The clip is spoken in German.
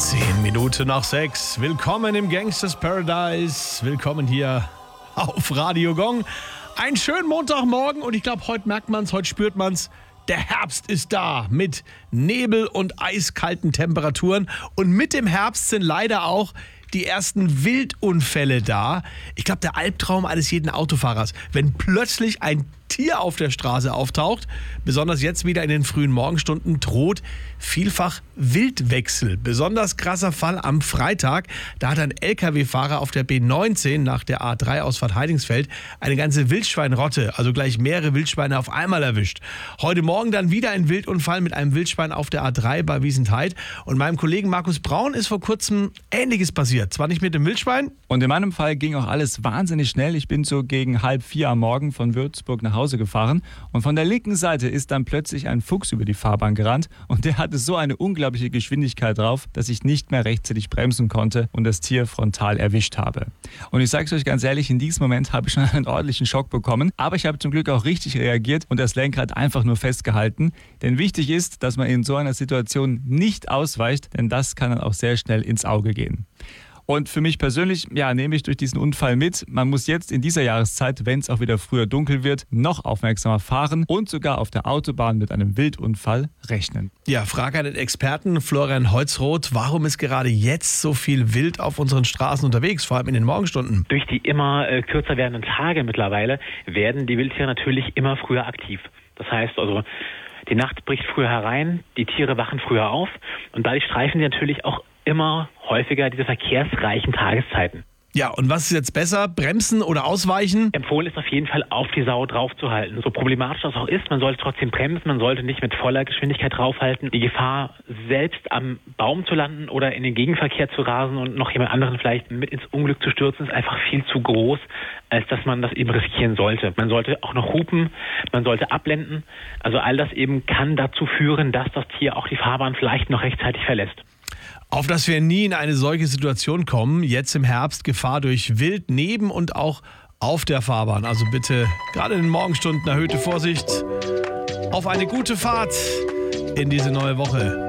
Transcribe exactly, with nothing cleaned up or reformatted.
Zehn Minuten nach sechs. Willkommen im Gangsters Paradise. Willkommen hier auf Radio Gong. Einen schönen Montagmorgen und ich glaube, heute merkt man es, heute spürt man es. Der Herbst ist da mit Nebel und eiskalten Temperaturen. Und mit dem Herbst sind leider auch die ersten Wildunfälle da. Ich glaube, der Albtraum eines jeden Autofahrers, wenn plötzlich ein Tier auf der Straße auftaucht, besonders jetzt wieder in den frühen Morgenstunden, droht vielfach Wildwechsel. Besonders krasser Fall am Freitag. Da hat ein L K W-Fahrer auf der B neunzehn nach der A drei Ausfahrt Heidingsfeld eine ganze Wildschweinrotte, also gleich mehrere Wildschweine auf einmal erwischt. Heute Morgen dann wieder ein Wildunfall mit einem Wildschwein auf der A drei bei Wiesentheid. Und meinem Kollegen Markus Braun ist vor kurzem Ähnliches passiert. Zwar nicht mit dem Wildschwein. Und in meinem Fall ging auch alles wahnsinnig schnell. Ich bin so gegen halb vier am Morgen von Würzburg nach Hause gefahren und von der linken Seite ist dann plötzlich ein Fuchs über die Fahrbahn gerannt und der hatte so eine unglaubliche Geschwindigkeit drauf, dass ich nicht mehr rechtzeitig bremsen konnte und das Tier frontal erwischt habe. Und ich sage es euch ganz ehrlich, in diesem Moment habe ich schon einen ordentlichen Schock bekommen, aber ich habe zum Glück auch richtig reagiert und das Lenkrad einfach nur festgehalten, denn wichtig ist, dass man in so einer Situation nicht ausweicht, denn das kann dann auch sehr schnell ins Auge gehen. Und für mich persönlich, ja, nehme ich durch diesen Unfall mit, man muss jetzt in dieser Jahreszeit, wenn es auch wieder früher dunkel wird, noch aufmerksamer fahren und sogar auf der Autobahn mit einem Wildunfall rechnen. Ja, frage an den Experten Florian Holzroth, warum ist gerade jetzt so viel Wild auf unseren Straßen unterwegs, vor allem in den Morgenstunden? Durch die immer äh, kürzer werdenden Tage mittlerweile werden die Wildtiere natürlich immer früher aktiv. Das heißt also, die Nacht bricht früher herein, die Tiere wachen früher auf und dadurch streifen sie natürlich auch immer häufiger diese verkehrsreichen Tageszeiten. Ja, und was ist jetzt besser? Bremsen oder ausweichen? Empfohlen ist auf jeden Fall, auf die Sau draufzuhalten. So problematisch das auch ist, man sollte trotzdem bremsen, man sollte nicht mit voller Geschwindigkeit draufhalten. Die Gefahr, selbst am Baum zu landen oder in den Gegenverkehr zu rasen und noch jemand anderen vielleicht mit ins Unglück zu stürzen, ist einfach viel zu groß, als dass man das eben riskieren sollte. Man sollte auch noch hupen, man sollte abblenden. Also all das eben kann dazu führen, dass das Tier auch die Fahrbahn vielleicht noch rechtzeitig verlässt. Auf dass wir nie in eine solche Situation kommen, jetzt im Herbst Gefahr durch Wild neben und auch auf der Fahrbahn. Also bitte gerade in den Morgenstunden erhöhte Vorsicht auf eine gute Fahrt in diese neue Woche.